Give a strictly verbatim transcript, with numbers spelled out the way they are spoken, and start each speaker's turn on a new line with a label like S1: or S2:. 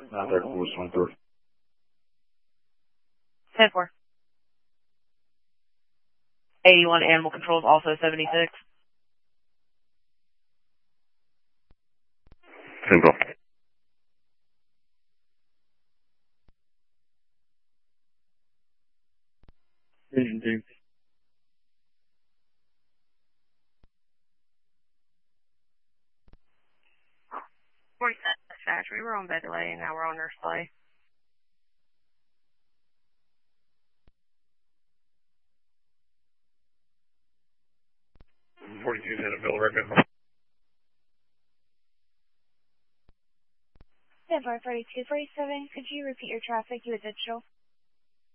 S1: nine thirty-four twenty-three.
S2: ten four. eighty-one Animal Control is also seventy-six.
S1: ten four. Vision two.
S2: forty-seven dispatch. We were on bed delay and now we're on nurse delay.
S1: forty-two Senate Bill Record.
S3: ten four forty-two forty-seven, could you repeat your traffic? You had digital.